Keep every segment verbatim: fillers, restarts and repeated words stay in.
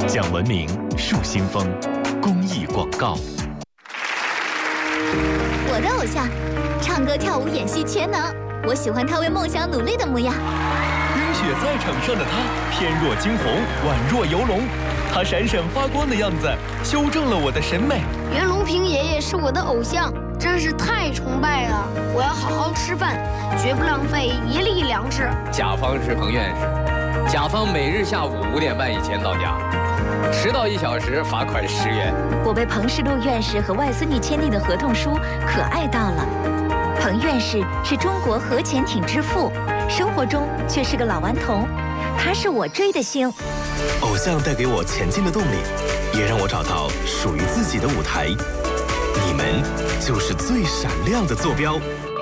讲文明树新风，公益广告。 我的偶像，唱歌跳舞演戏全能，我喜欢他为梦想努力的模样。 冰雪赛场上的他，翩若惊鸿，宛若游龙。他闪闪发光的样子，修正了我的审美。 袁隆平爷爷是我的偶像，真是太崇拜了！我要好好吃饭，绝不浪费一粒粮食。 甲方是彭院士，甲方每日下午五点半以前到家，迟到一小时罚款十元。 我被彭世禄院士和外孙女签订的合同书可爱到了。彭院士是中国核潜艇之父，生活中却是个老顽童。他是我追的星。 偶像带给我前进的动力，也让我找到属于自己的舞台。你们就是最闪亮的坐标。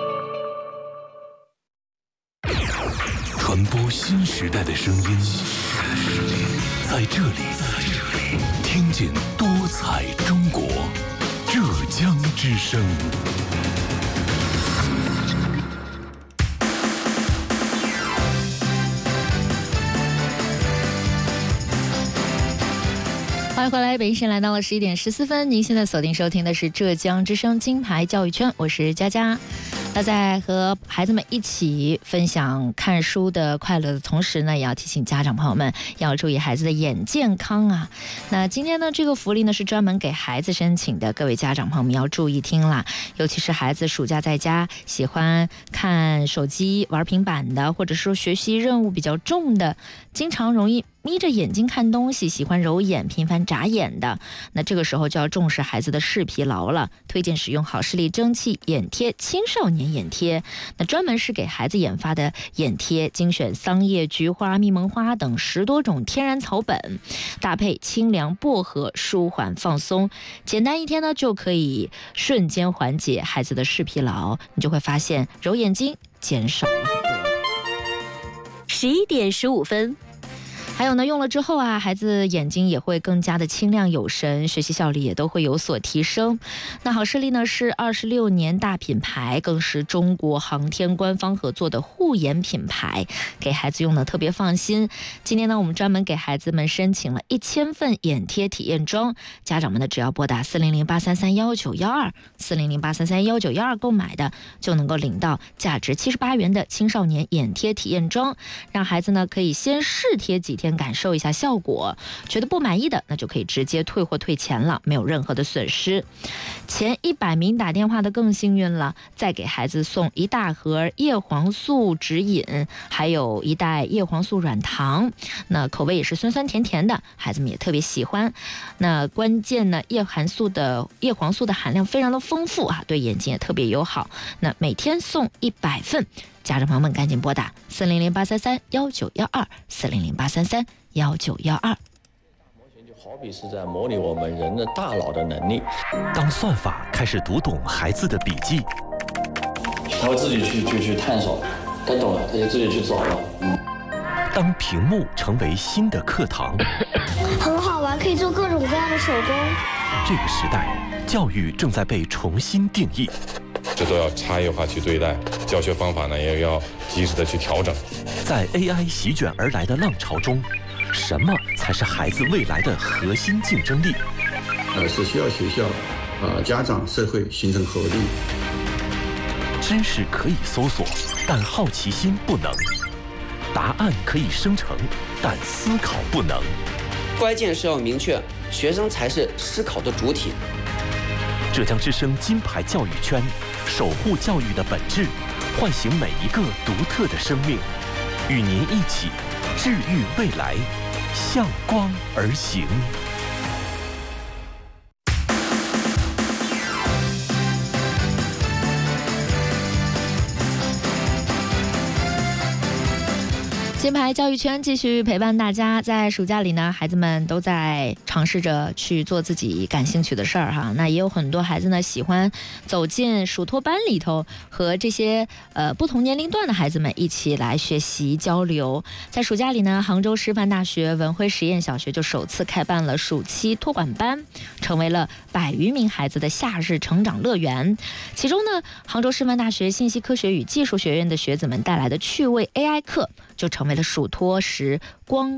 传播新时代的声音，在这里，听见多彩中国，浙江之声。 欢迎回来，北京时间来到了十一点十四分。您现在锁定收听的是浙江之声金牌教育圈，我是佳佳。那在和孩子们一起分享看书的快乐的同时呢，也要提醒家长朋友们要注意孩子的眼健康啊。那今天呢，这个福利呢是专门给孩子申请的，各位家长朋友们要注意听啦。尤其是孩子暑假在家喜欢看手机、玩平板的，或者说学习任务比较重的，经常容易眯着眼睛看东西，喜欢揉眼、频繁眨眼的，那这个时候就要重视孩子的视疲劳了。推荐使用好视力蒸汽眼贴青少年眼贴，那专门是给孩子研发的眼贴，精选桑叶、菊花、蜜蒙花等十多种天然草本，搭配清凉薄荷，舒缓放松，简单一天呢就可以瞬间缓解孩子的视疲劳，你就会发现揉眼睛减少了很多。 十一点十五分。 还有呢，用了之后啊，孩子眼睛也会更加的清亮有神，学习效率也都会有所提升。那好视力呢是二十六年大品牌，更是中国航天官方合作的护眼品牌，给孩子用的特别放心。今天呢，我们专门给孩子们申请了一千份眼贴体验装，家长们呢只要拨打四零零八三三幺九幺二四零零八三三幺九幺二购买的，就能够领到价值七十八元的青少年眼贴体验装，让孩子呢可以先试贴几天，感受一下效果，觉得不满意的那就可以直接退货退钱了，没有任何的损失。前一百名打电话的更幸运了，再给孩子送一大盒叶黄素指引，还有一袋叶黄素软糖，那口味也是酸酸甜甜的，孩子们也特别喜欢。那关键呢，叶黄素的叶黄素的含量非常的丰富啊，对眼睛也特别友好。那每天送一百份。家长朋友们赶紧拨打四零零八三三幺九幺二四零零八三三幺九幺二。 模型就好比是在模拟我们人的大脑的能力。 当算法开始读懂孩子的笔记， 他会自己去去去探索，他懂了，他就自己去走了。嗯。 当屏幕成为新的课堂， 很好玩，可以做各种各样的手工。 这个时代，教育正在被重新定义。 这都要差异化去对待，教学方法呢也要及时的去调整。 在 A I 席卷而来的浪潮中，什么才是孩子未来的核心竞争力？ 呃，是需要学校、呃家长、社会形成合力。 知识可以搜索，但好奇心不能；答案可以生成，但思考不能。 关键是要明确，学生才是思考的主体。 浙江之声金牌教育圈，守护教育的本质，唤醒每一个独特的生命，与您一起治愈未来，向光而行。 金牌教育圈继续陪伴大家，在暑假里呢，孩子们都在尝试着去做自己感兴趣的事儿哈。那也有很多孩子呢喜欢走进数托班里头，和这些呃不同年龄段的孩子们一起来学习交流。在暑假里呢，杭州师范大学文晖实验小学就首次开办了暑期托管班，成为了百余名孩子的夏日成长乐园。其中呢，杭州师范大学信息科学与技术学院的学子们带来的趣味 A I 课，就成为了数托时光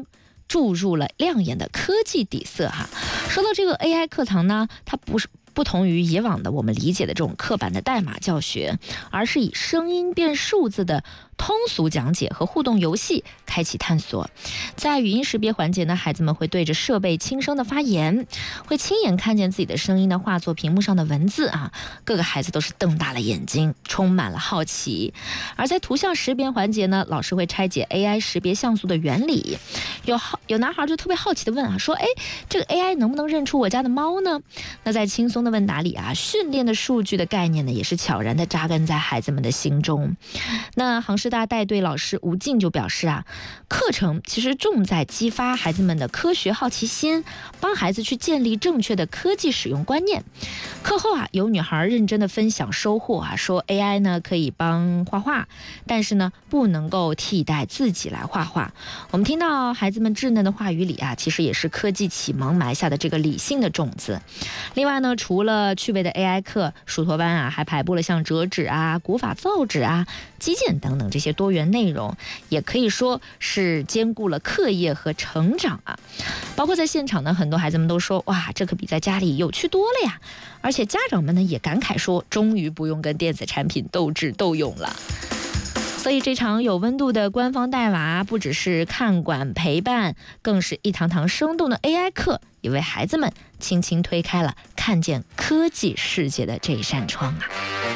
注入了亮眼的科技底色哈。说到这个 A I 课堂呢，它不是不同于以往的我们理解的这种刻板的代码教学，而是以声音变数字的通俗讲解和互动游戏开启探索。在语音识别环节呢，孩子们会对着设备轻声的发言，会亲眼看见自己的声音呢化作屏幕上的文字啊，各个孩子都是瞪大了眼睛，充满了好奇。而在图像识别环节呢，老师会拆解 A I 识别像素的原理。有好有男孩就特别好奇的问啊，说哎，这个 A I 能不能认出我家的猫呢？那在轻松的问答里啊，训练的数据的概念呢，也是悄然的扎根在孩子们的心中。那杭师大带队老师吴静就表示啊，课程其实重在激发孩子们的科学好奇心，帮孩子去建立正确的科技使用观念。课后啊，有女孩认真的分享收获啊，说 A I 呢可以帮画画，但是呢不能够替代自己来画画。我们听到孩子们稚嫩的话语里啊，其实也是科技启蒙埋下的这个理性的种子。另外呢，除了趣味的 A I 课，蜀托班啊还排布了像折纸啊、古法造纸啊、击剑等等这些多元内容，也可以说是兼顾了课业和成长啊。包括在现场呢，很多孩子们都说，哇，这可比在家里有趣多了呀。而且家长们呢也感慨说，终于不用跟电子产品斗智斗勇了。所以这场有温度的官方带娃，不只是看管陪伴，更是一堂堂生动的 A I 课，也为孩子们轻轻推开了看见科技世界的这一扇窗啊。